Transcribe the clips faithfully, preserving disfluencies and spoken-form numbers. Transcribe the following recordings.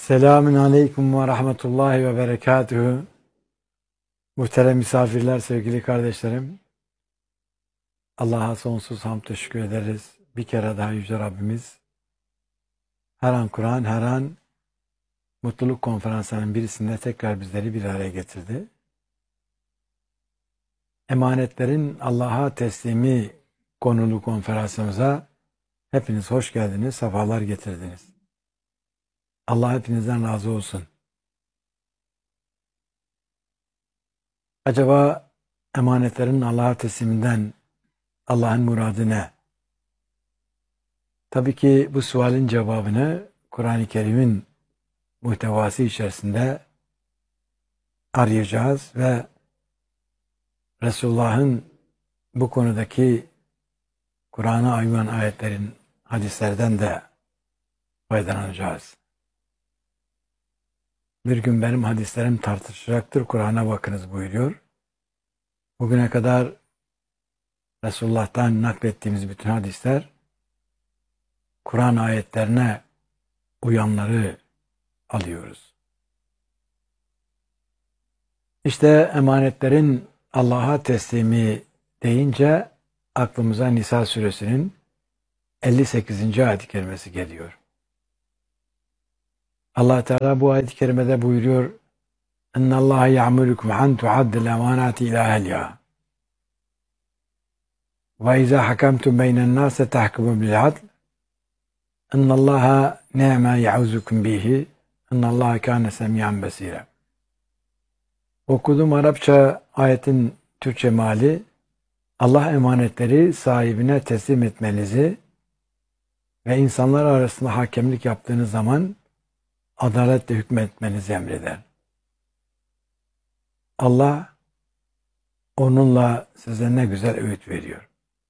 Selamün aleyküm ve rahmetullahi ve berekatühü. Muhterem misafirler, sevgili kardeşlerim. Allah'a sonsuz hamd teşekkür ederiz. Bir kere daha Yüce Rabbimiz her an Kur'an, her an mutluluk konferanslarının birisinde tekrar bizleri bir araya getirdi. Emanetlerin Allah'a teslimi konulu konferansımıza hepiniz hoş geldiniz, sefalar getirdiniz. Allah hepinizden razı olsun. Acaba emanetlerin Allah'a tesliminden Allah'ın muradı ne? Tabii ki bu sualin cevabını Kur'an-ı Kerim'in muhtevası içerisinde arayacağız ve Resulullah'ın bu konudaki Kur'an'a uygun ayetlerin, hadislerden de faydalanacağız. Bir gün benim hadislerim tartışacaktır, Kur'an'a bakınız buyuruyor. Bugüne kadar Resulullah'tan naklettiğimiz bütün hadisler Kur'an ayetlerine uyanları alıyoruz. İşte emanetlerin Allah'a teslimi deyince aklımıza Nisa suresinin elli sekizinci ayet-i kerimesi geliyor. Allah Teala bu ayet-i kerimede buyuruyor: "İnna Allaha ya'murukum an tu'addil emanati ila ehliha. Ve izâ hakamtum beynen nâse tahkumu bil adl. İnna Allaha ni'me ya'uzukum bihi. İnna Allaha kâne semî'an besîrâ." Okuduğum Arapça ayetin Türkçe meali, Allah emanetleri sahibine teslim etmenizi ve insanlar arasında hakemlik yaptığınız zaman adaletle hükmetmenizi emreder. Allah onunla size ne güzel öğüt veriyor.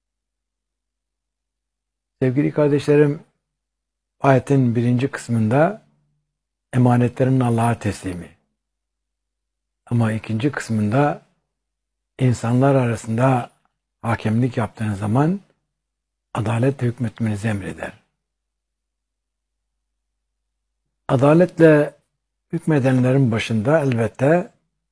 Sevgili kardeşlerim, ayetin birinci kısmında emanetlerin Allah'a teslimi. Ama ikinci kısmında insanlar arasında hakemlik yaptığınız zaman adaletle hükmetmenizi emreder. Adaletle hükmedenlerin başında elbette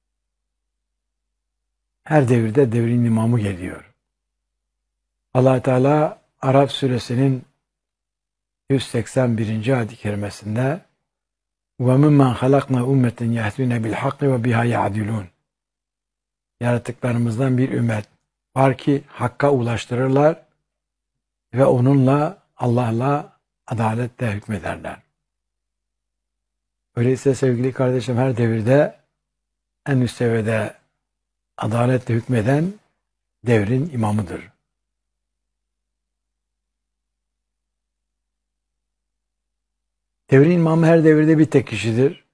her devirde devrin imamı geliyor. Allah Teala Araf suresinin yüz seksen birinci ayet-i kerimesinde وَمِمَّنْ خَلَقْنَا اُمَّةً يَهْدُونَ بِالْحَقِّ وَبِهَا يَعْدِلُونَ Yaratıklarımızdan bir ümmet var ki hakka ulaştırırlar ve onunla, Allah'la adaletle hükmederler. Öyleyse sevgili kardeşim, her devirde en üst seviyede adaletle hükmeden devrin imamıdır. Devrin imamı her devirde bir tek kişidir.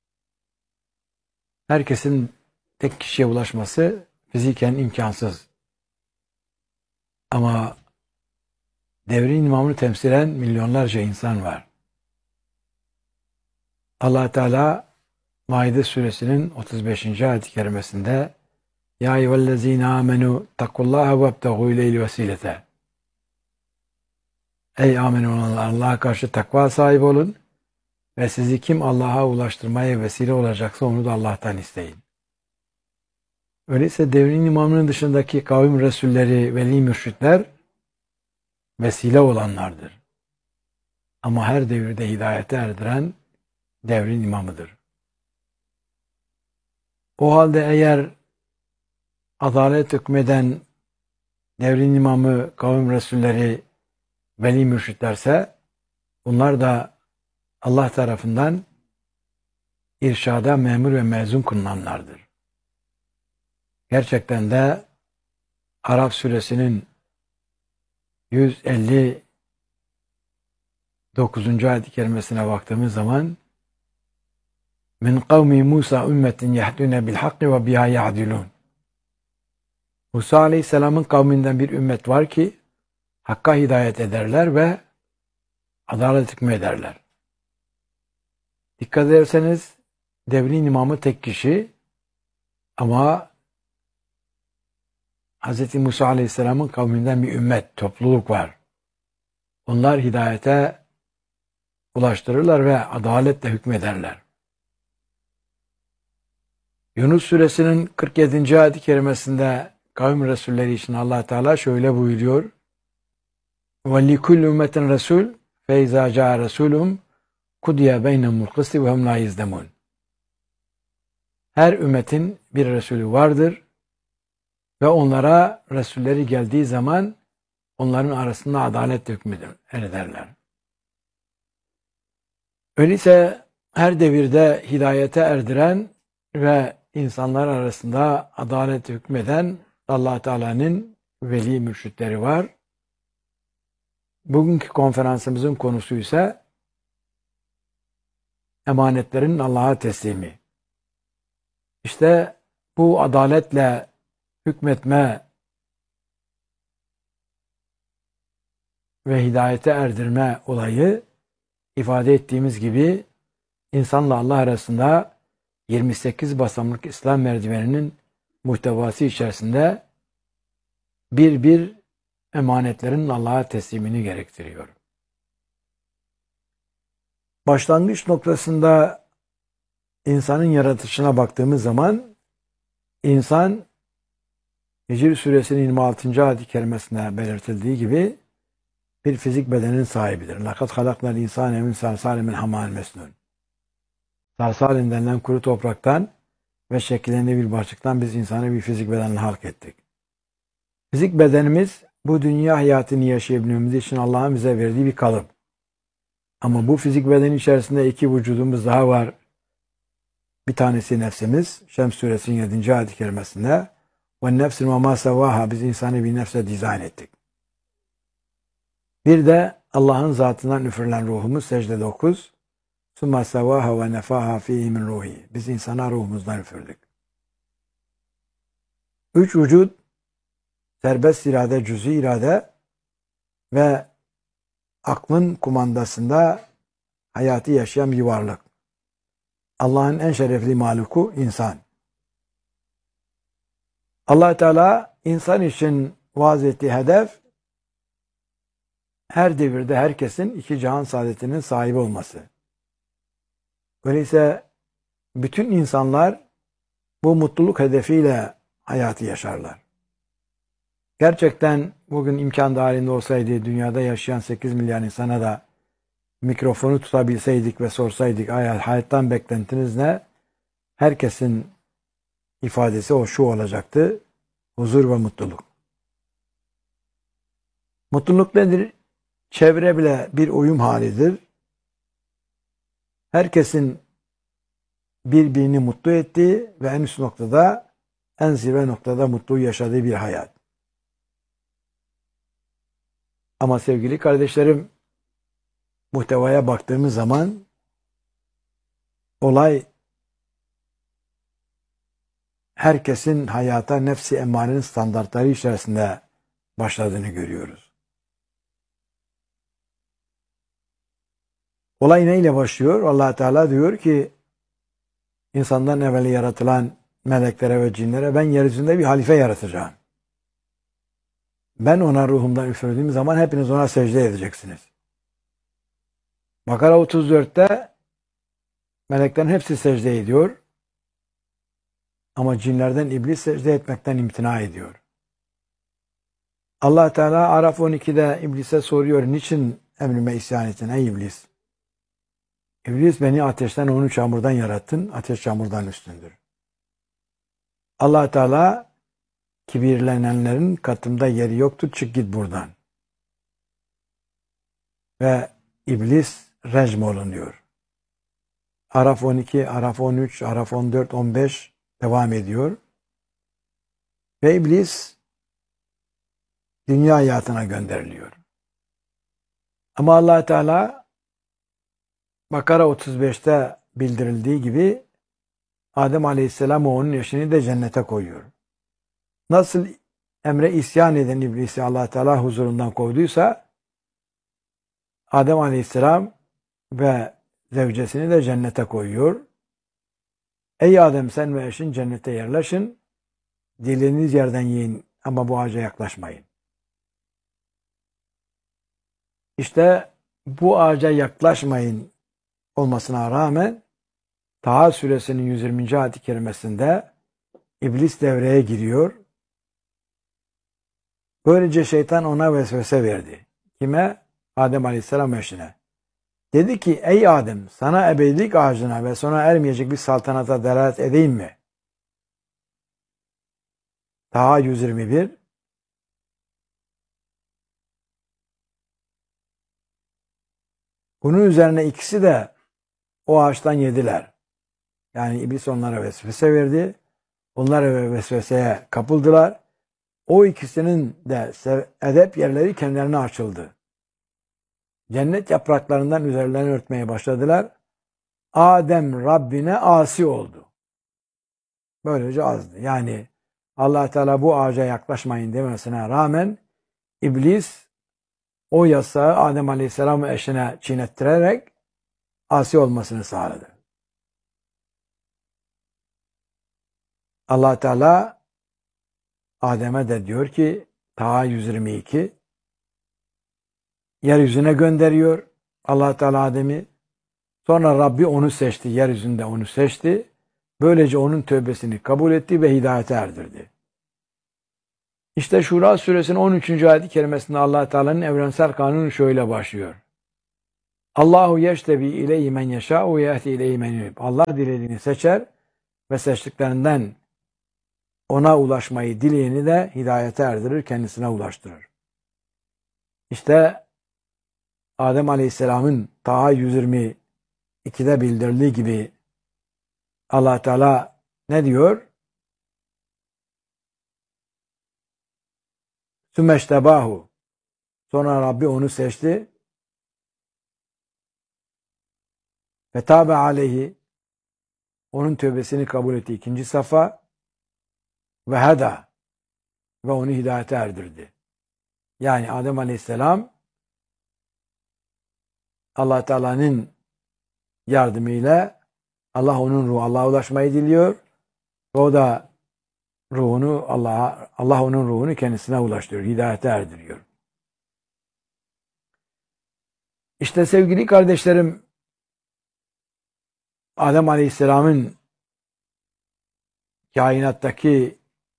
Herkesin tek kişiye ulaşması fiziken imkansız. Ama devrin imamını temsilen milyonlarca insan var. Allah Teala Maide suresinin otuz beşinci ayet-i kerimesinde "Ya eyyühellezîne âmenû takullâhe vebtegû ileyhil vesîlete." Ey amin olanlar, Allah'a karşı takva sahibi olun ve sizi kim Allah'a ulaştırmaya vesile olacaksa onu da Allah'tan isteyin. Öyleyse devrin imamının dışındaki kavim resulleri, veli mürşitler vesile olanlardır. Ama her devirde hidayete erdiren devrin imamıdır. O halde eğer adalet hükmeden devrin imamı, kavim resulleri, veli mürşitlerse bunlar da Allah tarafından irşada memur ve mezun kılınanlardır. Gerçekten de Araf suresinin yüz elli dokuzuncu ayet-i kerimesine baktığımız zaman "Min kavmi Musa ümmetin yahdûne bil hakki ve biha ya'dilûn." Musa Aleyhisselam'ın kavminden bir ümmet var ki hakka hidayet ederler ve adalet hükmederler. Dikkat ederseniz devrin imamı tek kişi ama Hz. Musa Aleyhisselam'ın kavminden bir ümmet, topluluk var. Onlar hidayete ulaştırırlar ve adaletle hükmederler. Yunus suresinin kırk yedinci ayet-i kerimesinde kavim resulleri için Allah Teala şöyle buyuruyor. وَلِكُلُّ اُمَّةٍ رَسُولٌ فَاِذَا جَاءَ رَسُولُهُمْ قُضِيَ بَيْنَهُمُ الْقِسْطُ وَهُمْ لَا يُظْلَمُونَ. Her ümmetin bir Resulü vardır ve onlara Resulleri geldiği zaman onların arasında adalet hükmü ederler. Öyleyse her devirde hidayete erdiren ve insanlar arasında adalet hükmeden Allah Teala'nın veli mürşitleri var. Bugünkü konferansımızın konusu ise emanetlerin Allah'a teslimi. İşte bu adaletle hükmetme ve hidayete erdirme olayı ifade ettiğimiz gibi insanla Allah arasında yirmi sekiz basamaklı İslam merdiveninin muhtevası içerisinde bir bir emanetlerin Allah'a teslimini gerektiriyor. Başlangıç noktasında insanın yaratışına baktığımız zaman insan Hicr suresinin yirmi altıncı ayet-i kerimesinde belirtildiği gibi bir fizik bedenin sahibidir. لَقَدْ خَلَقْنَا الْاِنْسَانَ مِنْ سَلْسَالٍ مِنْ حَمَٰءٍ مَسْنُونٍ. Salsalin denilen kuru topraktan ve şekillendiği bir başlıktan biz insanı bir fizik bedenle halk ettik. Fizik bedenimiz bu dünya hayatını yaşayabilmemiz için Allah'ın bize verdiği bir kalıp. Ama bu fizik bedenin içerisinde iki vücudumuz daha var. Bir tanesi nefsimiz. Şems suresinin yedinci ayet-i kerimesinde وَالنَّفْسٍ وَمَا سَوَّاهَا biz insanı bir nefse dizayn ettik. Bir de Allah'ın zatından üfürülen ruhumuz secde dokuz. ثُمَّ سَوَّاهَا وَنَفَاهَا ف۪يهِ مِنْ رُوحِهِ biz insana ruhumuzdan üfürdük. Üç vücut, serbest irade, cüz'i irade ve aklın kumandasında hayatı yaşayan bir varlık. Allah'ın en şerefli mahluku insan. Allah Teala insan için vaaz ettiği hedef her devirde herkesin iki cihan saadetinin sahibi olması. Öyleyse bütün insanlar bu mutluluk hedefiyle hayatı yaşarlar. Gerçekten bugün imkan dahilinde olsaydı dünyada yaşayan sekiz milyar insana da mikrofonu tutabilseydik ve sorsaydık hayattan beklentiniz ne? Herkesin ifadesi o şu olacaktı. Huzur ve mutluluk. Mutluluk nedir? Çevre bile bir uyum halidir. Herkesin birbirini mutlu ettiği ve en üst noktada, en zirve noktada mutlu yaşadığı bir hayat. Ama sevgili kardeşlerim, muhtevaya baktığımız zaman olay herkesin hayata nefsi emmarenin standartları içerisinde başladığını görüyoruz. Olay neyle başlıyor? Allah Teala diyor ki insandan evvel yaratılan meleklere ve cinlere ben yeryüzünde bir halife yaratacağım. Ben ona ruhumdan üfürdüğüm zaman hepiniz ona secde edeceksiniz. Bakara otuz dörtte meleklerin hepsi secde ediyor. Ama cinlerden iblis secde etmekten imtina ediyor. Allah Teala Araf on ikide iblise soruyor, niçin emrime isyan ettin ey iblis? İblis beni ateşten onu çamurdan yarattın, ateş çamurdan üstündür. Allah Teala kibirlenenlerin katımda yeri yoktur, çık git buradan. Ve iblis recm olunuyor. Araf on iki, Araf on üç, Araf on dört, on beş devam ediyor. Ve iblis dünya hayatına gönderiliyor. Ama Allah Teala Bakara otuz beşte bildirildiği gibi Adem Aleyhisselam ve onun eşini de cennete koyuyor. Nasıl emre isyan eden iblisi Allah Teala huzurundan kovduysa Adem Aleyhisselam ve zevcesini de cennete koyuyor. Ey Adem sen ve eşin cennete yerleşin. Dilediğiniz yerden yiyin ama bu ağaca yaklaşmayın. İşte bu ağaca yaklaşmayın olmasına rağmen Taha suresinin yüz yirminci ayet-i kerimesinde iblis devreye giriyor. Böylece şeytan ona vesvese verdi. Kime? Adem Aleyhisselam eşine. Dedi ki ey Adem sana ebedilik ağacına ve sona ermeyecek bir saltanata delalet edeyim mi? Taha yüz yirmi bir. Bunun üzerine ikisi de o ağaçtan yediler. Yani iblis onlara vesvese verdi. Onlar vesveseye kapıldılar. O ikisinin de edep yerleri kendilerine açıldı. Cennet yapraklarından üzerlerini örtmeye başladılar. Adem Rabbine asi oldu. Böylece azdı. Yani Allah Teala bu ağaca yaklaşmayın demesine rağmen iblis o yasağı Adem Aleyhisselam eşine çiğnettirerek asi olmasını sağladı. Allah Teala Adem'e de diyor ki Taha yüz yirmi iki yeryüzüne gönderiyor Allah Teala Adem'i. Sonra Rabbi onu seçti. Yeryüzünde onu seçti. Böylece onun tövbesini kabul etti ve hidayete erdirdi. İşte Şura suresinin on üçüncü ayet-i kerimesinde Allah Teala'nın evrensel kanunu şöyle başlıyor. Allahu yeştebi ileyhi men yeşâ'u ve yehdi ileyhi men yunib. Allah dilediğini seçer ve seçtiklerinden ona ulaşmayı dileyeni de hidayete erdirir, kendisine ulaştırır. İşte Adem Aleyhisselam'ın Taha yüz yirmi ikide bildirildiği gibi Allah Teala ne diyor? Sümeştebahu. Sonra Rabbi onu seçti. Ve tabe aleyhi. Onun tövbesini kabul etti. İkinci safa. Ve heda. Ve onu hidayete erdirdi. Yani Adem Aleyhisselam Allah Teala'nın yardımıyla Allah onun ruhu Allah'a ulaşmayı diliyor. O da ruhunu Allah'a Allah onun ruhunu kendisine ulaştırıyor, hidayete erdiriyor. İşte sevgili kardeşlerim, Adem Aleyhisselam'ın kainattaki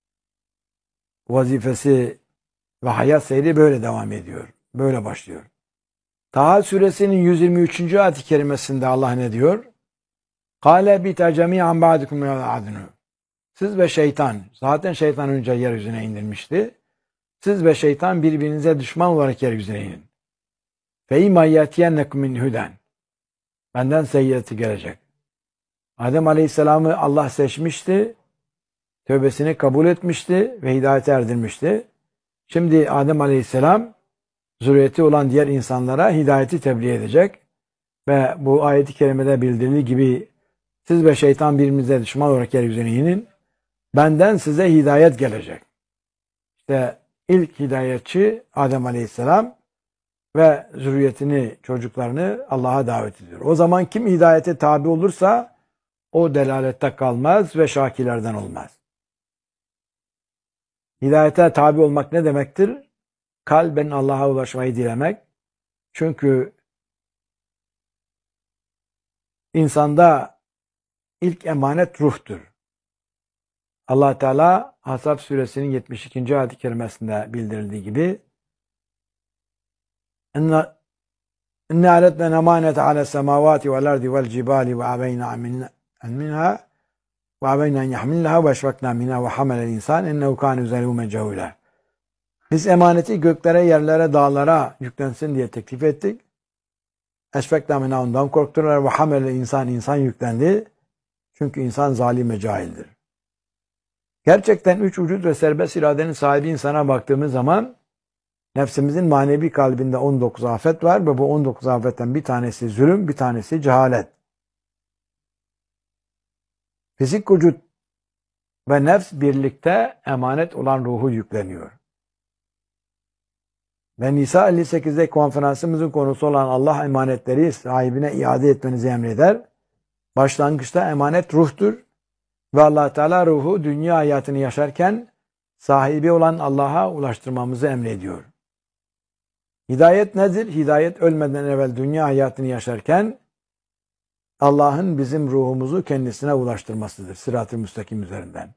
vazifesi ve hayat seyri böyle devam ediyor. Böyle başlıyor. Taha suresinin yüz yirmi üçüncü ayet-i kerimesinde Allah ne diyor? Kâle bita cemî'an ba'dukum ya'adunu. Siz ve şeytan, zaten şeytan önce yeryüzüne indirmişti. Siz ve şeytan birbirinize düşman olarak yeryüzüne inin. Fe imâ yetiyennekum min huden. Benden seyyiyeti gelecek. Adem Aleyhisselam'ı Allah seçmişti. Tövbesini kabul etmişti ve hidayete erdirmişti. Şimdi Adem Aleyhisselam zürriyeti olan diğer insanlara hidayeti tebliğ edecek. Ve bu ayet-i kerimede bildirildiği gibi siz ve şeytan birbirinize düşman olarak yeryüzüne inin. Benden size hidayet gelecek. İşte ilk hidayetçi Adem Aleyhisselam ve zürriyetini, çocuklarını Allah'a davet ediyor. O zaman kim hidayete tabi olursa o delalette kalmaz ve şakilerden olmaz. Hidayete tabi olmak ne demektir? Kalben Allah'a ulaşmayı dilemek. Çünkü insanda ilk emanet ruhtur. Allah Teala Ahzab suresinin yetmiş ikinci ayet-i kerimesinde bildirildiği gibi İnne aletna emanet ala semavati vel ardi vel cibali ve abeyna minha ve abeyna yahmilha ve eşvekna minha ve hamelel insan ennehu kâne zelûmen cehûlâ. Biz emaneti göklere, yerlere, dağlara yüklensin diye teklif ettik. Eşvekna minha ondan korktular ve hamelel insan insan yüklendi. Çünkü insan zalim ve cahildir. Gerçekten üç vücut ve serbest iradenin sahibi insana baktığımız zaman nefsimizin manevi kalbinde on dokuz afet var ve bu on dokuz afetten bir tanesi zulüm, bir tanesi cehalet. Fizik vücut ve nefs birlikte emanet olan ruhu yükleniyor. Ve Nisa elli sekizde konferansımızın konusu olan Allah emanetleri sahibine iade etmenizi emreder. Başlangıçta emanet ruhtur. Ve Allah Teala ruhu dünya hayatını yaşarken sahibi olan Allah'a ulaştırmamızı emrediyor. Hidayet nedir? Hidayet ölmeden evvel dünya hayatını yaşarken Allah'ın bizim ruhumuzu kendisine ulaştırmasıdır. Sırat-ı müstakim üzerinden.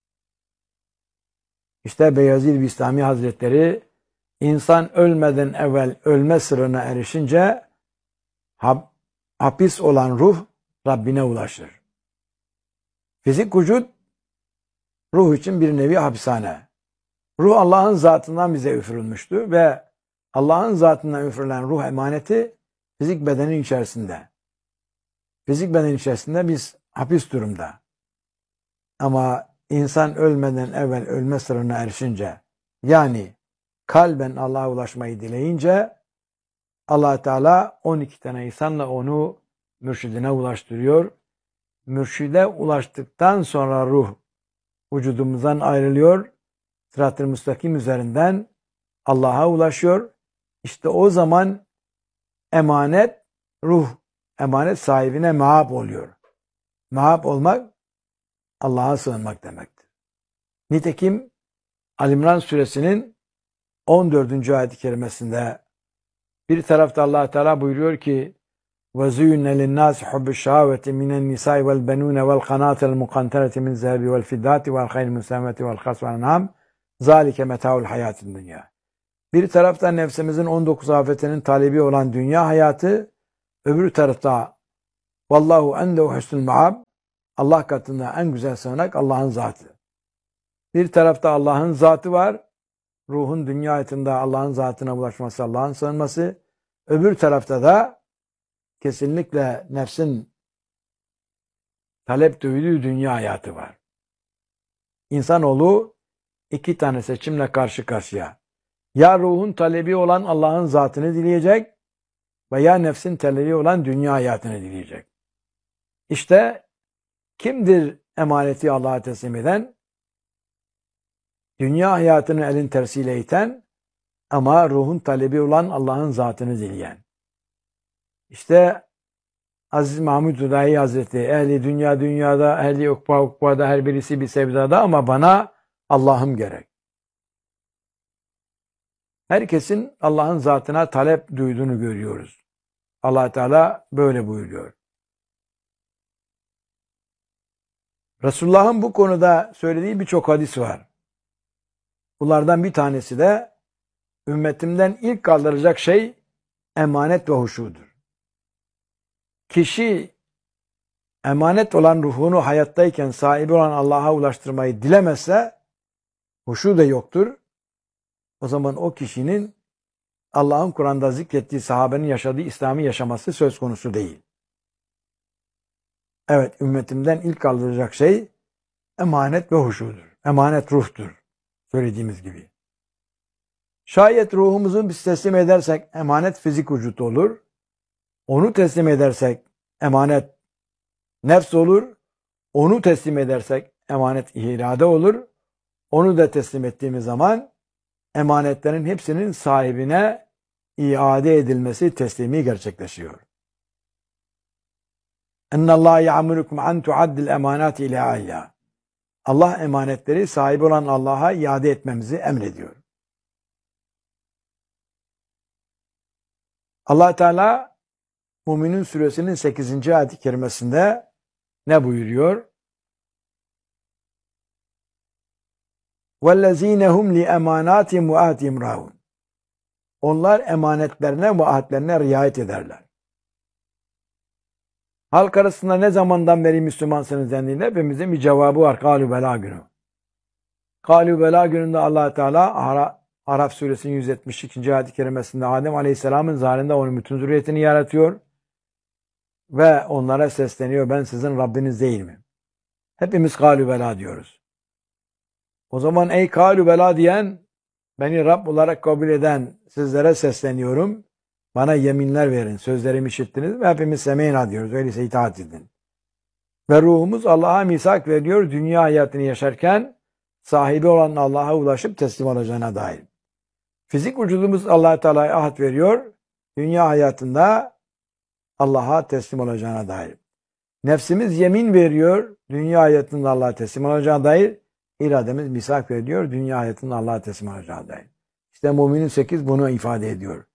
İşte Beyazid Bistami Hazretleri insan ölmeden evvel ölme sırrına erişince hapis olan ruh Rabbine ulaşır. Fizik vücut ruh için bir nevi hapishane. Ruh Allah'ın zatından bize üfürülmüştü ve Allah'ın zatından üfürülen ruh emaneti fizik bedenin içerisinde. Fizik bedenin içerisinde biz hapis durumda. Ama insan ölmeden evvel ölme sırrına erişince, yani kalben Allah'a ulaşmayı dileyince Allah Teala on iki tane insanla onu mürşidine ulaştırıyor. Mürşide ulaştıktan sonra ruh vücudumuzdan ayrılıyor. Sırat-ı müstakim üzerinden Allah'a ulaşıyor. İşte o zaman emanet, ruh, emanet sahibine meab oluyor. Meab olmak, Allah'a sığınmak demektir. Nitekim Ali-İmran suresinin on dördüncü ayet-i kerimesinde bir tarafta Allah Teala buyuruyor ki وَزُيُّنَّ لِلنَّاسِ حُبُّ الشَّهَوَةِ مِنَ النِّسَاءِ وَالْبَنُونَ وَالْقَنَاطِرِ الْمُقَنْطَرَةِ مِنَ الذَّهَبِ وَالْفِضَّةِ وَالْخَيْلِ الْمُسَوَّمَةِ وَالْخَرْشِ وَالْأَنْعَامِ ذَلِكَ مَتَاعُ الْحَيَاةِ الدُّنْيَا. Bir tarafta nefsimizin on dokuz afetinin talebi olan dünya hayatı, öbür tarafta vallahu endehu husnul maab, Allah katında en güzel sığınak Allah'ın zatı. Bir tarafta Allah'ın zatı var, ruhun dünya hayatında Allah'ın zatına ulaşması, Allah'ın sığınması. Öbür tarafta da kesinlikle nefsin talep duyduğu dünya hayatı var. İnsanoğlu iki tane seçimle karşı karşıya. Ya ruhun talebi olan Allah'ın zatını dileyecek veya nefsin talebi olan dünya hayatını dileyecek. İşte kimdir emaneti Allah'a teslim eden? Dünya hayatını elin tersiyle iten ama ruhun talebi olan Allah'ın zatını dileyen. İşte Aziz Mahmud Hüdayi Hazretleri, ehli dünya dünyada, ehli ukba ukbada, her birisi bir sevdada ama bana Allah'ım gerek. Herkesin Allah'ın zatına talep duyduğunu görüyoruz. Allah Teala böyle buyuruyor. Resulullah'ın bu konuda söylediği birçok hadis var. Bunlardan bir tanesi de ümmetimden ilk kaldıracak şey emanet ve huşudur. Kişi emanet olan ruhunu hayattayken sahibi olan Allah'a ulaştırmayı dilemezse huşu da yoktur. O zaman o kişinin Allah'ın Kur'an'da zikrettiği sahabenin yaşadığı İslam'ı yaşaması söz konusu değil. Evet, ümmetimden ilk kaldıracak şey emanet ve huşudur. Emanet ruhtur. Söylediğimiz gibi. Şayet ruhumuzu biz teslim edersek emanet fizik vücut olur. Onu teslim edersek emanet nefs olur. Onu teslim edersek emanet irade olur. Onu da teslim ettiğimiz zaman emanetlerin hepsinin sahibine iade edilmesi, teslimi gerçekleşiyor. اَنَّ اللّٰهَ يَعْمُرُكُمْ عَنْ تُعَدِّ الْاَمَانَاتِ اِلَى عَيَّا. Allah emanetleri sahibi olan Allah'a iade etmemizi emrediyor. Allah Teala Müminun suresinin sekizinci ayet-i kerimesinde ne buyuruyor? وَالَّذ۪ينَ هُمْ لِيَمَانَاتِهِمْ وَآتِهِمْ رَاهُونَ. Onlar emanetlerine ve ahdlerine riayet ederler. Halk arasında ne zamandan beri Müslümansınız dendiğinde hepimizin bir cevabı var. Kâlû belâ günü. Kâlû belâ gününde Allah Teala Araf suresinin yüz yetmiş ikinci ayet-i kerimesinde Adem Aleyhisselam'ın zahirinde onun bütün zürriyetini yaratıyor ve onlara sesleniyor. Ben sizin Rabbiniz değil mi? Hepimiz kâlû belâ diyoruz. O zaman ey kâlû belâ diyen, beni Rab olarak kabul eden sizlere sesleniyorum. Bana yeminler verin. Sözlerimi işittiniz ve hepimiz semeyna diyoruz. Öyleyse itaat edin. Ve ruhumuz Allah'a misak veriyor. Dünya hayatını yaşarken sahibi olan Allah'a ulaşıp teslim olacağına dair. Fizik vücudumuz Allah-u Teala'ya ahd veriyor. Dünya hayatında Allah'a teslim olacağına dair. Nefsimiz yemin veriyor. Dünya hayatında Allah'a teslim olacağına dair. İrademiz misak veriyor. Dünya hayatında Allah'a teslim olacağına dair. İşte Müminun sekiz bunu ifade ediyor.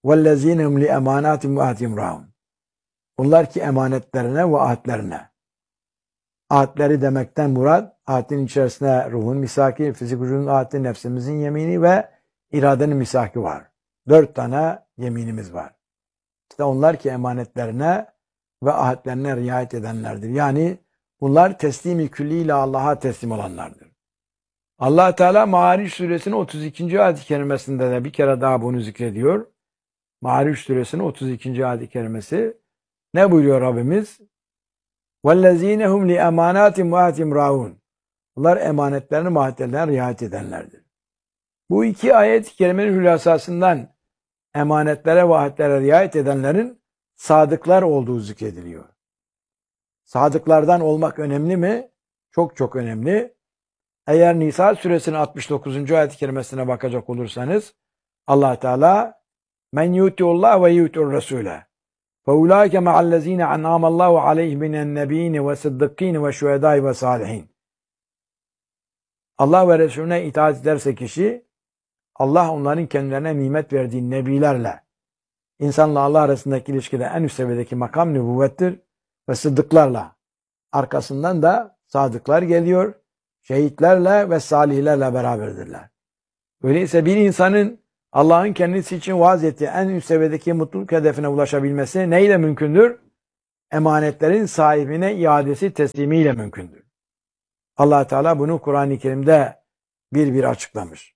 وَالَّذ۪ينَ هُمْ لِاَمَانَاتِمْ وَاَهْدِمْ رَاهُونَ. Bunlar ki emanetlerine ve ahdlerine. Ahdleri demekten murat, ahdin içerisinde ruhun misaki, fizik vücudun ahdi, nefsimizin yemini ve iradenin misaki var. Dört tane yeminimiz var. İşte onlar ki emanetlerine ve ahdlerine riayet edenlerdir. Yani bunlar teslimi külliyle Allah'a teslim olanlardır. Allah Teala Ma'ariç suresinin otuz ikinci ayet-i kerimesinde de bir kere daha bunu zikrediyor. Ma'ariç suresinin otuz ikinci ayet-i kerimesi. Ne buyuruyor Rabbimiz? وَالَّذ۪ينَ هُمْ لِاَمَانَاتٍ وَاَهْدِمْ رَاهُونَ. Bunlar emanetlerine, mahdlerine riayet edenlerdir. Bu iki ayet-i kerimenin hülasasından emanetlere ve ahdlere riayet edenlerin sadıklar olduğu zikrediliyor. Sadıklardan olmak önemli mi? Çok çok önemli. Eğer Nisa suresinin altmış dokuzuncu ayet-i kerimesine bakacak olursanız Allah Teala men yutiullah ve yutur rasule feulaike ma'allezine an'amallahu aleyhim minen nebiyyin ve sıddıkîn ve şühedâi ve salihin. Allah ve Resulüne itaat ederse kişi, Allah onların kendilerine nimet verdiği nebilerle, insanla Allah arasındaki ilişkide en üst seviyedeki makam nübüvvettir ve sıddıklarla, arkasından da sadıklar geliyor, şehitlerle ve salihlerle beraberdirler. Öyleyse bir insanın Allah'ın kendisi için vaaz ettiği en üst seviyedeki mutluluk hedefine ulaşabilmesi neyle mümkündür? Emanetlerin sahibine iadesi teslimiyle mümkündür. Allah Teala bunu Kur'an-ı Kerim'de bir bir açıklamış.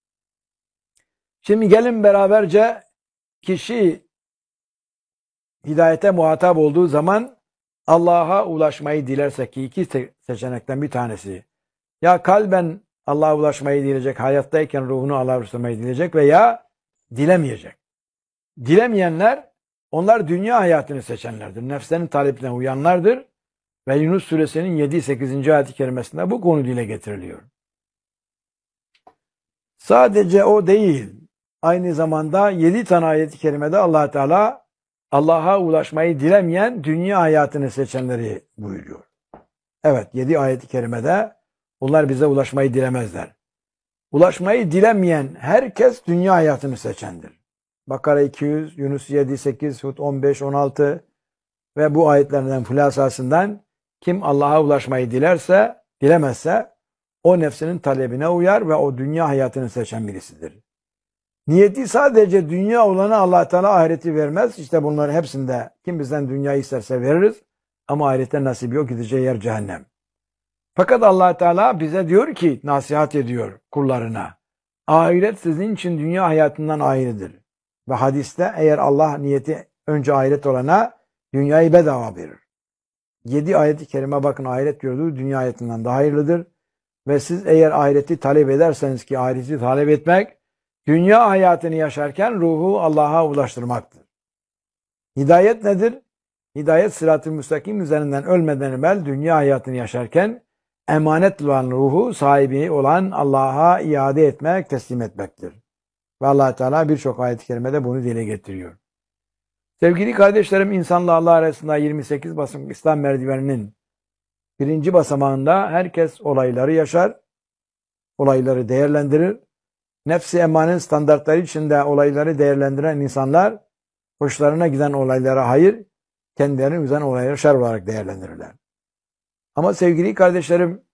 Şimdi gelin beraberce kişi hidayete muhatap olduğu zaman Allah'a ulaşmayı dilerse ki iki seçenekten bir tanesi. Ya kalben Allah'a ulaşmayı dileyecek, hayattayken ruhunu Allah'a ulaşmayı dileyecek veya dilemeyecek. Dilemeyenler, onlar dünya hayatını seçenlerdir. Nefslerinin talepine uyanlardır. Ve Yunus suresinin yedi sekizinci ayet-i kerimesinde bu konu dile getiriliyor. Sadece o değil, aynı zamanda yedi tane ayet-i kerimede Allah Teala Allah'a ulaşmayı dilemeyen dünya hayatını seçenleri buyuruyor. Evet, yedi ayet-i kerimede onlar bize ulaşmayı dilemezler. Ulaşmayı dilemeyen herkes dünya hayatını seçendir. Bakara iki yüz, Yunus yedi sekiz, Hud on beş on altı ve bu ayetlerden fulasasından kim Allah'a ulaşmayı dilerse, dilemezse o nefsinin talebine uyar ve o dünya hayatını seçen birisidir. Niyeti sadece dünya olana Allah Teala ahireti vermez. İşte bunların hepsinde kim bizden dünyayı isterse veririz ama ahirette nasibi yok, gideceği yer cehennem. Fakat Allah Teala bize diyor ki, nasihat ediyor kullarına. Ahiret sizin için dünya hayatından ayrıdır. Ve hadiste eğer Allah niyeti önce ahiret olana dünyayı bedava verir. Yedi ayet-i kerime bakın, ahiret gördüğü dünya hayatından daha hayırlıdır. Ve siz eğer ahireti talep ederseniz ki ahireti talep etmek, dünya hayatını yaşarken ruhu Allah'a ulaştırmaktır. Hidayet nedir? Hidayet sırat-ı müstakim üzerinden ölmeden evvel dünya hayatını yaşarken emanet olan ruhu sahibi olan Allah'a iade etmek, teslim etmektir. Ve Allah Teala birçok ayet-i kerimede bunu dile getiriyor. Sevgili kardeşlerim, insanla Allah arasında yirmi sekiz basamak İslam merdiveninin birinci basamağında herkes olayları yaşar, olayları değerlendirir. Nefsi emanin standartları içinde olayları değerlendiren insanlar hoşlarına giden olaylara hayır, kendilerine üzen olayları şer olarak değerlendirirler. Ama sevgili kardeşlerim,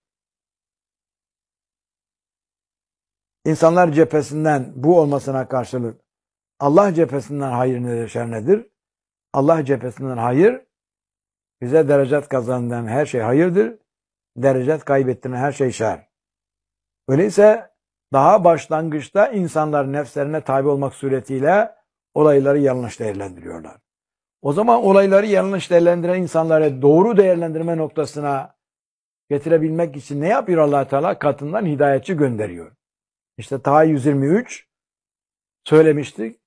insanlar cephesinden bu olmasına karşılık Allah cephesinden hayır nedir, şer nedir? Allah cephesinden hayır, bize derecat kazandıran her şey hayırdır, derecat kaybettiren her şey şer. Öyleyse daha başlangıçta insanlar nefslerine tabi olmak suretiyle olayları yanlış değerlendiriyorlar. O zaman olayları yanlış değerlendiren insanları doğru değerlendirme noktasına getirebilmek için ne yapıyor Allah Teala? Katından hidayetçi gönderiyor. İşte Taha yüz yirmi üç söylemiştik.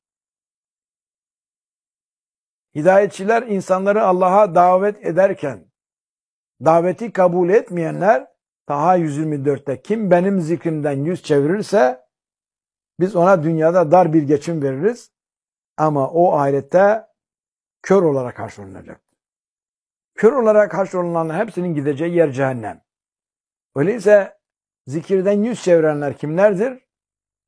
Hidayetçiler insanları Allah'a davet ederken daveti kabul etmeyenler, Taha yüz yirmi dörtte kim benim zikrimden yüz çevirirse biz ona dünyada dar bir geçim veririz ama o ahirette kör olarak haşrolunacak. Kör olarak haşrolunanların hepsinin gideceği yer cehennem. Öyleyse zikirden yüz çevirenler kimlerdir?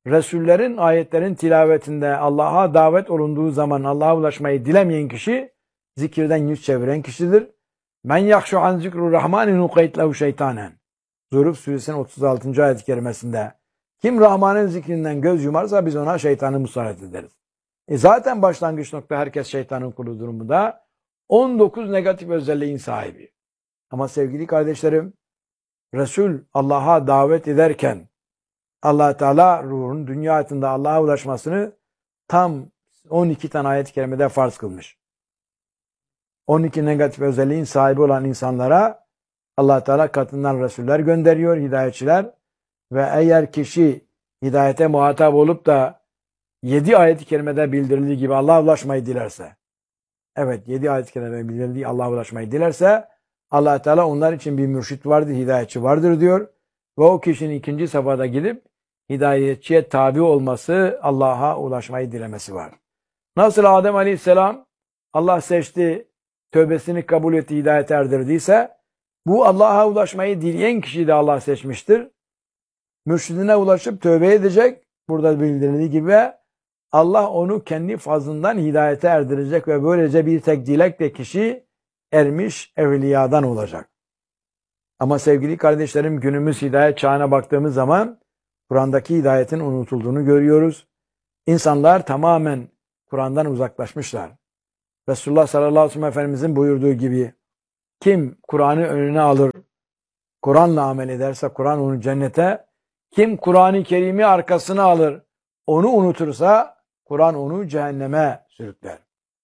Resullerin ayetlerin tilavetinde Allah'a davet olunduğu zaman Allah'a ulaşmayı dilemeyen kişi zikirden yüz çeviren kişidir. Men yahşu an zikru rahmani nuqayt lehu şeytanen. Zuhruf suresinin otuz altıncı ayet-i kerimesinde kim Rahman'ın zikrinden göz yumarsa biz ona şeytanı musallat ederiz. E zaten başlangıç nokta herkes şeytanın kulu durumunda on dokuz negatif özelliğin sahibi. Ama sevgili kardeşlerim, Resul Allah'a davet ederken Allah Teala ruhun dünya hayatında Allah'a ulaşmasını tam on iki tane ayet-i kerimede farz kılmış. on iki negatif özelliğin sahibi olan insanlara Allah Teala katından Resuller gönderiyor, hidayetçiler ve eğer kişi hidayete muhatap olup da yedi ayet-i kerimede bildirildiği gibi Allah'a ulaşmayı dilerse, evet yedi ayet-i kerimede bildirildiği Allah'a ulaşmayı dilerse Allah Teala onlar için bir mürşit vardır, hidayetçi vardır diyor ve o kişinin ikinci safhada gidip hidayetçiye tabi olması, Allah'a ulaşmayı dilemesi var. Nasıl Adem Aleyhisselam Allah seçti, tövbesini kabul etti, hidayete erdirdiyse bu Allah'a ulaşmayı dileyen kişiyi de Allah seçmiştir. Mürşidine ulaşıp tövbe edecek, burada bildirildiği gibi Allah onu kendi fazlından hidayete erdirecek ve böylece bir tek dilekle kişi ermiş evliyadan olacak. Ama sevgili kardeşlerim, günümüz hidayet çağına baktığımız zaman Kur'an'daki hidayetin unutulduğunu görüyoruz. İnsanlar tamamen Kur'an'dan uzaklaşmışlar. Resulullah sallallahu aleyhi ve sellem Efendimizin buyurduğu gibi kim Kur'an'ı önüne alır, Kur'an'la amel ederse Kur'an onu cennete, kim Kur'an-ı Kerim'i arkasına alır, onu unutursa Kur'an onu cehenneme sürükler.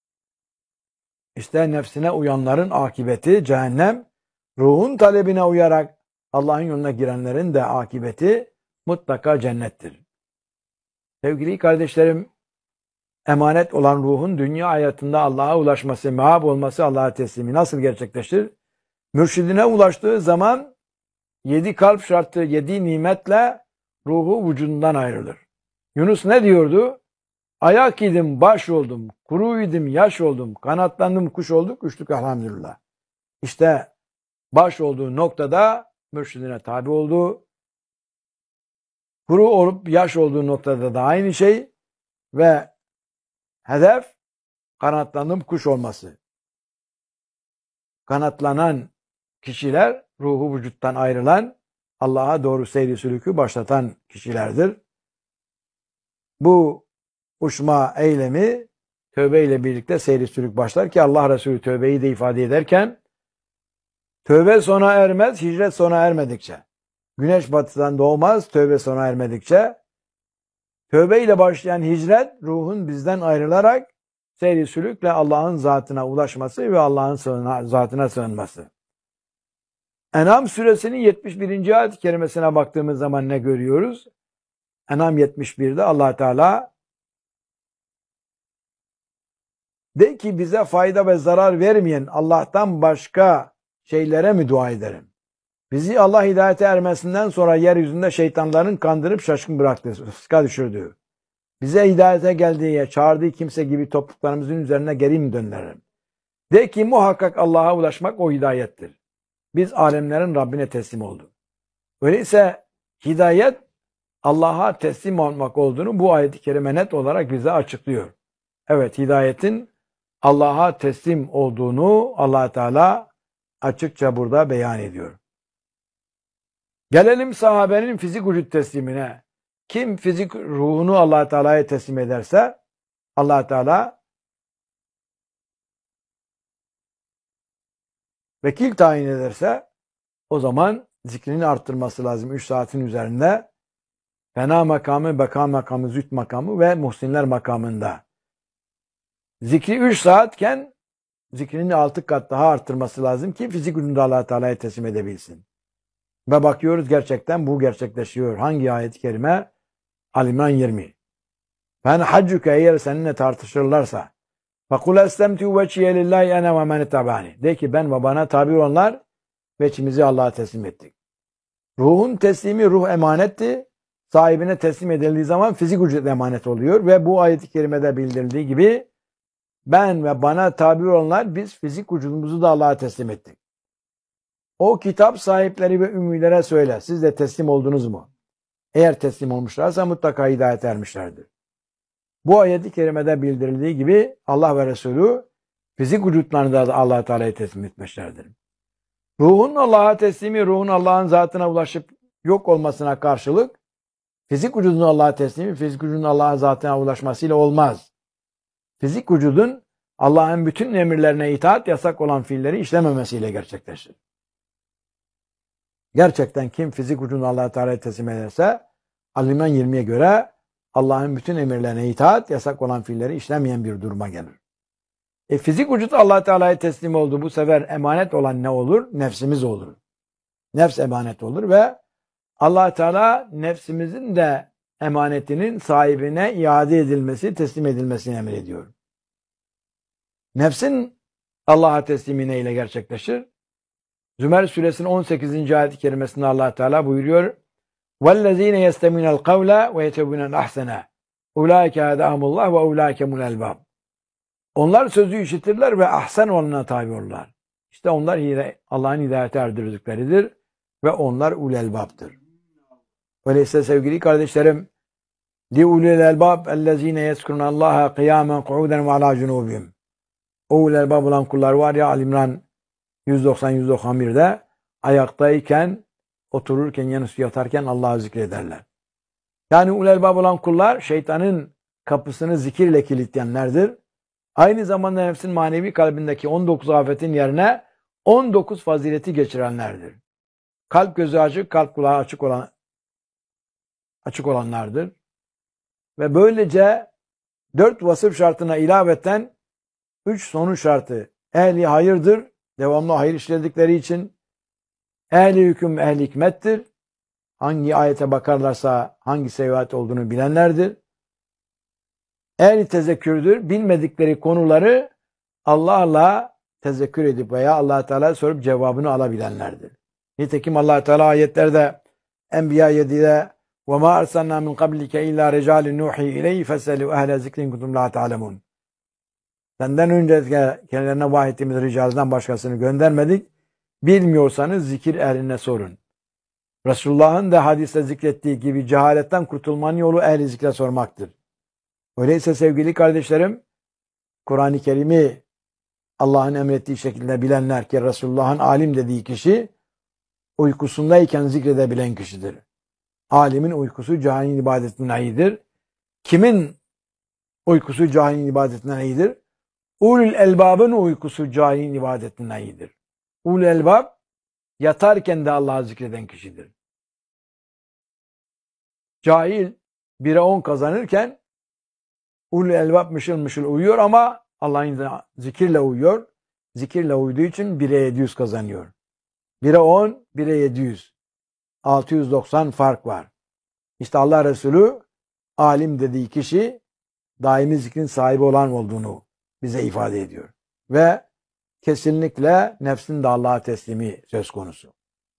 İşte nefsine uyanların akıbeti cehennem, ruhun talebine uyarak Allah'ın yoluna girenlerin de akıbeti mutlaka cennettir. Sevgili kardeşlerim, emanet olan ruhun dünya hayatında Allah'a ulaşması, meab olması, Allah'a teslimi nasıl gerçekleşir? Mürşidine ulaştığı zaman yedi kalp şartı, yedi nimetle ruhu vücudundan ayrılır. Yunus ne diyordu? Ayak idim, baş oldum, kuru idim, yaş oldum, kanatlandım, kuş olduk, uçtuk elhamdülillah. İşte baş olduğu noktada mürşidine tabi oldu. Kuru olup yaş olduğu noktada da aynı şey ve hedef kanatlandım, kuş olması. Kanatlanan kişiler ruhu vücuttan ayrılan, Allah'a doğru seyri sülükü başlatan kişilerdir. Bu uçma eylemi tövbe ile birlikte seyri sülük başlar ki Allah Resulü tövbeyi de ifade ederken tövbe sona ermez, hicret sona ermedikçe. Güneş batıdan doğmaz, tövbe sona ermedikçe. Tövbe ile başlayan hicret ruhun bizden ayrılarak seyri sülükle Allah'ın zatına ulaşması ve Allah'ın zatına sığınması. En'am suresinin yetmiş birinci ayet-i kerimesine baktığımız zaman ne görüyoruz? En'am yetmiş birde Allah Teala de ki bize fayda ve zarar vermeyen Allah'tan başka şeylere mi dua ederim? Bizi Allah hidayete ermesinden sonra yeryüzünde şeytanların kandırıp şaşkın bıraktı, fıska düşürdü. Bize hidayete geldiği, çağırdığı kimse gibi topluluklarımızın üzerine geri mi dönerim? De ki muhakkak Allah'a ulaşmak o hidayettir. Biz alemlerin Rabbine teslim olduk. Öyleyse hidayet Allah'a teslim olmak olduğunu bu ayet-i kerime net olarak bize açıklıyor. Evet, hidayetin Allah'a teslim olduğunu Allah Teala açıkça burada beyan ediyor. Gelelim sahabenin fizik vücut teslimine. Kim fizik ruhunu Allah Teala'ya teslim ederse Allah Teala vekil tayin ederse o zaman zikrini arttırması lazım üç saatin üzerinde. Fena makamı, beka makamı, züht makamı ve muhsinler makamında. Zikri üç saatken zikrini altı kat daha arttırması lazım ki fizik vücudunu Allah Teala'ya teslim edebilsin. Ve bakıyoruz gerçekten bu gerçekleşiyor. Hangi ayet-i kerime? Al-İmran yirmi. Ben haccuke eğer seninle tartışırlarsa فَقُلْ اَسْتَمْتُوا وَچِيَ لِلّٰهِ اَنَا وَمَنِ تَبَانِ De ki ben ve bana tabi olanlar veçimizi Allah'a teslim ettik. Ruhun teslimi ruh emanetti. Sahibine teslim edildiği zaman fizik vücut emanet oluyor ve bu ayet-i kerimede bildirildiği gibi ben ve bana tabi olanlar biz fizik vücudumuzu da Allah'a teslim ettik. O kitap sahipleri ve ümmilere söyle. Siz de teslim oldunuz mu? Eğer teslim olmuşlarsa mutlaka hidayet ermişlerdir. Bu ayet-i kerimede bildirildiği gibi Allah ve Resulü fizik vücutlarını da Allah Teala'ya teslim etmişlerdir. Ruhun Allah'a teslimi, ruhun Allah'ın zatına ulaşıp yok olmasına karşılık, fizik vücudun Allah'a teslimi, fizik vücudun Allah'ın zatına ulaşmasıyla olmaz. Fizik vücudun Allah'ın bütün emirlerine itaat, yasak olan fiilleri işlememesiyle gerçekleşir. Gerçekten kim fizik vücudunu Allah Teala'ya teslim ederse, Al-İmran yirmiye göre Allah'ın bütün emirlerine itaat, yasak olan fiilleri işlemeyen bir duruma gelir. E fizik vücut Allah Teala'ya teslim oldu. Bu sefer emanet olan ne olur? Nefsimiz olur. Nefs emanet olur ve Allah Teala nefsimizin de emanetinin sahibine iade edilmesi, teslim edilmesini emrediyor. Nefsin Allah'a teslimi neyle gerçekleşir? Zümer suresinin on sekizinci ayet-i kerimesinde Allah Teala buyuruyor: وَالَّذ۪ينَ يَسْتَمِينَ الْقَوْلَ وَيَتَبُونَ الْأَحْسَنَ اُولَٰئِكَ هَدَاهُمُ اللّٰهُ وَاُولَٰئِكَ مُنَ الْبَابِ. Onlar sözü işitirler ve ahsen olanına tabi olurlar. İşte onlar Allah'ın hidayete erdirdikleridir ve onlar ulul elbaptır. Öyleyse sevgili kardeşlerim, li ulul elbab ellezine yezkurunallaha kıyamen kuuden ve ala cunubihim. O ulul elbab olan kullar var ya, Al-İmran yüz doksan yüz doksan bir'de ayaktayken, otururken, yanısı yatarken Allah'ı zikrederler. Yani ulul elbab olan kullar şeytanın kapısını zikirle kilitleyenlerdir. Aynı zamanda nefsin manevi kalbindeki on dokuz afetin yerine on dokuz fazileti geçirenlerdir. Kalp gözü açık, kalp kulağı açık olan açık olanlardır. Ve böylece dört vasıf şartına ilaveten üç sonuç şartı. Ehli hayırdır, devamlı hayır işledikleri için. Ehli hüküm, ehli hikmettir. Hangi ayete bakarlarsa hangi seviat olduğunu bilenlerdir. Ehli tezekkürdür, bilmedikleri konuları Allah'la tezekkür edip veya Allah Teala sorup cevabını alabilenlerdir. Nitekim Allah Teala ayetlerde Enbiya yedi'de وَمَا أَرْسَلْنَا مِنْ قَبْلِكَ اِلَّا رِجَالٍ نُوحِي اِلَيْهِ فَسَلُوا اَهْلَ ذِكْرٍ كُنْتُمْ لَا تَعْلَمُونَ. Senden önce kendilerine vahyettiğimiz ricalden başkasını göndermedik. Bilmiyorsanız zikir ehline sorun. Resulullah'ın da hadiste zikrettiği gibi cehaletten kurtulmanın yolu ehli zikre sormaktır. Öyleyse sevgili kardeşlerim, Kur'an-ı Kerim'i Allah'ın emrettiği şekilde bilenler ki Resulullah'ın alim dediği kişi uykusundayken zikredebilen kişidir. Alimin uykusu cahilin ibadetinden iyidir. Kimin uykusu cahilin ibadetinden iyidir? Ulul elbabın uykusu cahilin ibadetinden iyidir. Ulul elbab yatarken de Allah'ı zikreden kişidir. Cahil bire on kazanırken ulul elbab mışıl mışıl uyuyor ama Allah'ın zikirle uyuyor. Zikirle uyuduğu için bire yedi yüz kazanıyor. bire on, bire yedi yüz. altı yüz doksan fark var. İşte Allah Resulü alim dediği kişi daimi zikrin sahibi olan olduğunu bize ifade ediyor. Ve kesinlikle nefsin de Allah'a teslimi söz konusu.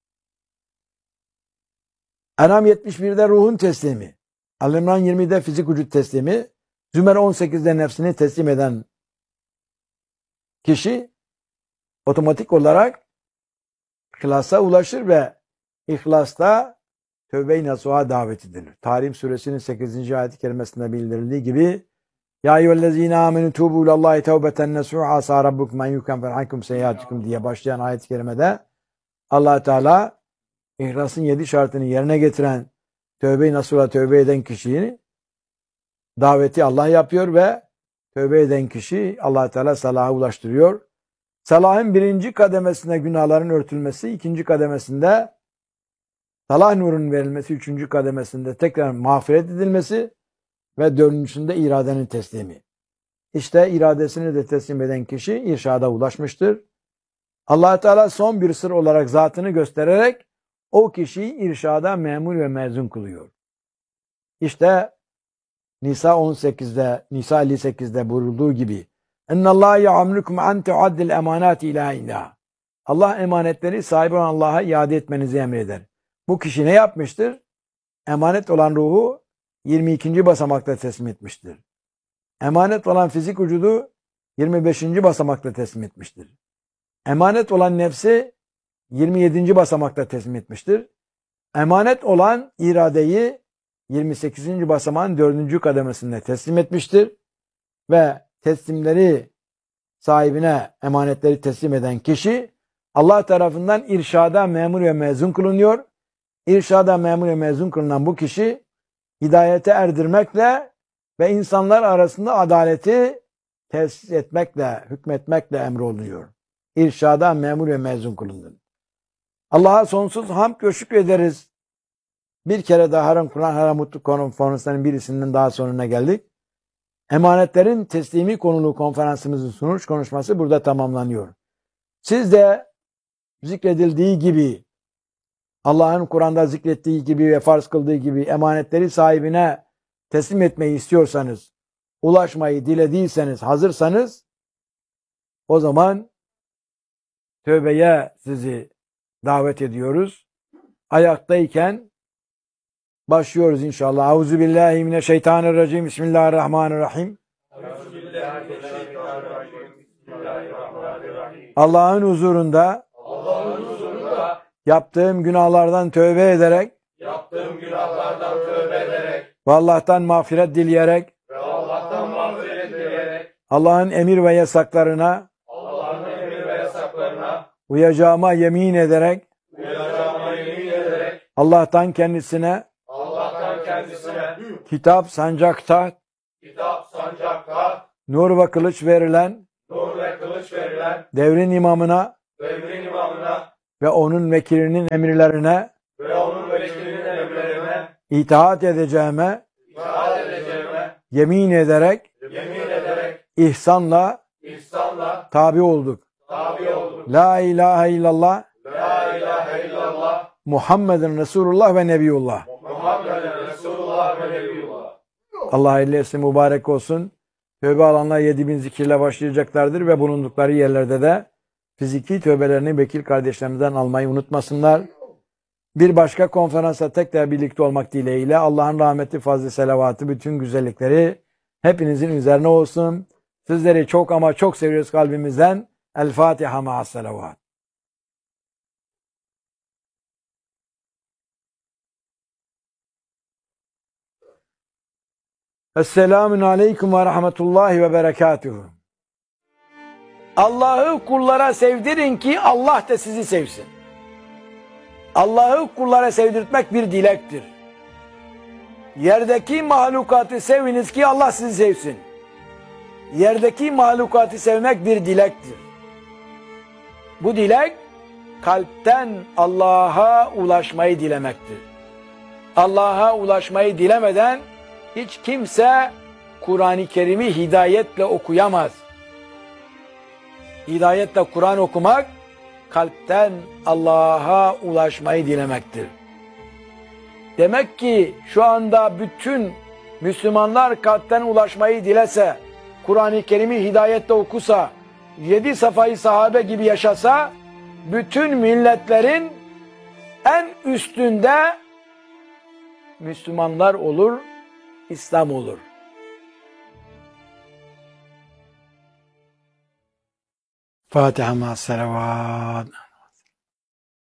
En'am yetmiş bir'de ruhun teslimi. Al-İmran yirmi'de fizik vücut teslimi. Zümer on sekiz'de nefsini teslim eden kişi otomatik olarak ihlasa ulaşır ve İhlasta tövbe-i nasuha davet edilir. Tahrim suresinin sekizinci ayet-i kerimesinde bildirildiği gibi Ya eyyühellezine amenü tubu ilallahi tevbeten nasuha asa rabbukum en yukemferhankum seyyatikum diye başlayan ayet-i kerimede Allah Teala ihlasın yedi şartını yerine getiren tövbe-i nasuha tövbe eden kişiyi daveti Allah yapıyor ve tövbe eden kişi Allah Teala salaha ulaştırıyor. Salahın birinci kademesinde günahların örtülmesi, ikinci kademesinde salah nurunun verilmesi, üçüncü kademesinde tekrar mağfiret edilmesi ve dördüncüsünde iradenin teslimi. İşte iradesini de teslim eden kişi irşada ulaşmıştır. Allah Teala son bir sır olarak zatını göstererek o kişiyi irşada memur ve mezun kılıyor. İşte Nisa on sekiz'de, Nisa elli sekiz'de buyurulduğu gibi اَنَّ اللّٰهَ يَعَمْلُكُمْ اَنْ تُعَدِّ الْاَمَانَاتِ اِلٰهِ اِلٰهِ. Allah emanetleri sahibi olan Allah'a iade etmenizi emreder. Bu kişi ne yapmıştır? Emanet olan ruhu yirmi ikinci basamakta teslim etmiştir. Emanet olan fizik vücudu yirmi beşinci basamakta teslim etmiştir. Emanet olan nefsi yirmi yedinci basamakta teslim etmiştir. Emanet olan iradeyi yirmi sekizinci basamağın dördüncü kademesinde teslim etmiştir. Ve teslimleri sahibine emanetleri teslim eden kişi Allah tarafından irşada memur ve mezun kılınıyor. İrşada memur ve mezun kılınan bu kişi hidayete erdirmekle ve insanlar arasında adaleti tesis etmekle, hükmetmekle emrolunuyor. İrşada memur ve mezun kılındın. Allah'a sonsuz hamd ve şükrederiz. Bir kere daha Haram Kur'an Haram Mutlu konferanslarının birisinin daha sonuna geldik. Emanetlerin teslimi konulu konferansımızın sunuş konuşması burada tamamlanıyor. Siz de zikredildiği gibi, Allah'ın Kur'an'da zikrettiği gibi ve farz kıldığı gibi emanetleri sahibine teslim etmeyi istiyorsanız, ulaşmayı dilediyseniz, hazırsanız, o zaman tövbeye sizi davet ediyoruz. Ayaktayken başlıyoruz inşallah. Euzubillahimineşşeytanirracim. Bismillahirrahmanirrahim. Allah'ın huzurunda, Allah'ın huzurunda yaptığım günahlardan tövbe ederek, yaptığım günahlardan tövbe ederek ve Allah'tan mağfiret dileyerek, ve Allah'tan mağfiret dileyerek Allah'ın emir ve yasaklarına Allah'ın emir ve yasaklarına uyacağıma yemin ederek, uyacağıma yemin ederek Allah'tan kendisine Allah'tan kendisine kitap, sancak, taht, kitap, sancak, taht, nur ve kılıç verilen nur ve kılıç verilen devrin imamına devrin imamına ve onun vekilinin emirlerine ve onun vekilinin emirlerine itaat edeceğime itaat edeceğime yemin ederek yemin ederek ihsanla ihsanla tabi olduk. tabi olduk. La ilahe illallah La ilahe illallah Muhammedun Resulullah ve Nebiyullah. Muhammeden Resulullah ve Nebiyullah. Allah hayırlı etsin, mübarek olsun. Tövbe alanlar yedi bin zikirle başlayacaklardır ve bulundukları yerlerde de fiziki tövbelerini vekil kardeşlerimizden almayı unutmasınlar. Bir başka konferansa tekrar birlikte olmak dileğiyle Allah'ın rahmeti, fazlı, selavatı, bütün güzellikleri hepinizin üzerine olsun. Sizleri çok ama çok seviyoruz kalbimizden. El Fatiha ma'as selavat. Esselamun aleyküm ve rahmetullahi ve berekatuhu. Allah'ı kullara sevdirin ki Allah da sizi sevsin. Allah'ı kullara sevdirtmek bir dilektir. Yerdeki mahlukatı seviniz ki Allah sizi sevsin. Yerdeki mahlukatı sevmek bir dilektir. Bu dilek kalpten Allah'a ulaşmayı dilemektir. Allah'a ulaşmayı dilemeden hiç kimse Kur'an-ı Kerim'i hidayetle okuyamaz. Hidayetle Kur'an okumak, kalpten Allah'a ulaşmayı dilemektir. Demek ki şu anda bütün Müslümanlar kalpten ulaşmayı dilese, Kur'an-ı Kerim'i hidayetle okusa, yedi safayı sahabe gibi yaşasa, bütün milletlerin en üstünde Müslümanlar olur, İslam olur. Fatiha ma'as selavat.